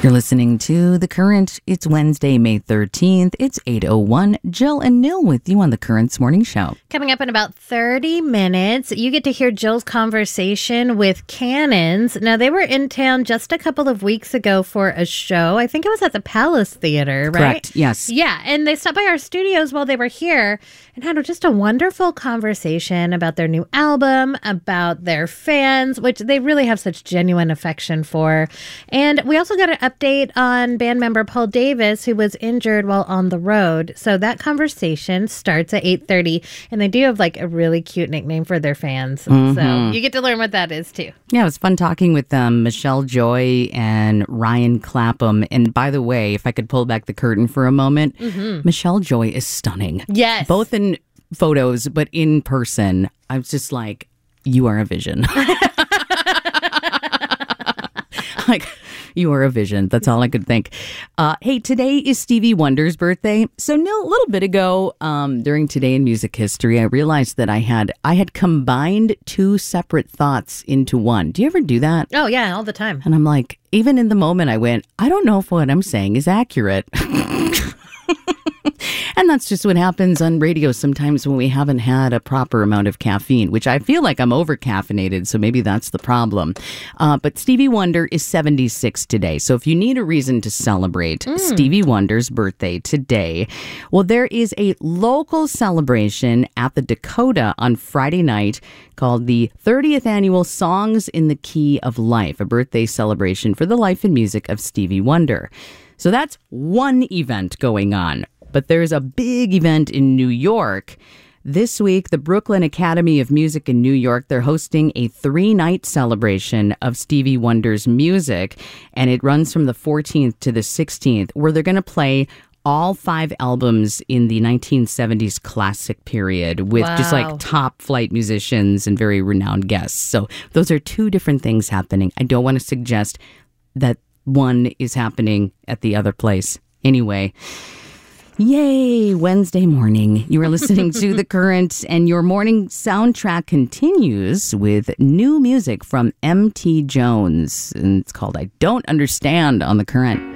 You're listening to The Current. It's Wednesday, May 13th. It's 8:01. Jill and Neil with you on The Current's Morning Show. Coming up in about 30 minutes, you get to hear Jill's conversation with Cannons. Now, they were in town just a couple of weeks ago for a show. I think it was at the Palace Theater, right? Correct, yes. Yeah, and they stopped by our studios while they were here and had just a wonderful conversation about their new album, about their fans, which they really have such genuine affection for. And we also got an update on band member Paul Davis, who was injured while on the road. So that conversation starts at 8:30, and they do have like a really cute nickname for their fans. So you get to learn what that is too. Yeah, it was fun talking with Michelle Joy and Ryan Clapham. And by the way, if I could pull back the curtain for a moment, Michelle Joy is stunning. Yes. Both in photos, but in person, I was just like, you are a vision. Like, you are a vision. That's all I could think. Hey, today is Stevie Wonder's birthday. So, Neil, a little bit ago, during Today in Music History, I realized that I had combined two separate thoughts into one. Do you ever do that? Oh, yeah, all the time. And I'm like, even in the moment, I went, I don't know if what I'm saying is accurate. And that's just what happens on radio sometimes when we haven't had a proper amount of caffeine, which I feel like I'm over-caffeinated, so maybe that's the problem. But Stevie Wonder is 76 today. So if you need a reason to celebrate Stevie Wonder's birthday today, well, there is a local celebration at the Dakota on Friday night called the 30th Annual Songs in the Key of Life, a birthday celebration for the life and music of Stevie Wonder. So that's one event going on. But there's a big event in New York. This week, the Brooklyn Academy of Music in New York, they're hosting a 3-night celebration of Stevie Wonder's music. And it runs from the 14th to the 16th, where they're going to play all 5 albums in the 1970s classic period with just like top flight musicians and very renowned guests. So those are two different things happening. I don't want to suggest that one is happening at the other place. Anyway, yay, Wednesday morning. You are listening to The Current, and your morning soundtrack continues with new music from M.T. Jones. And it's called I Don't Understand on The Current.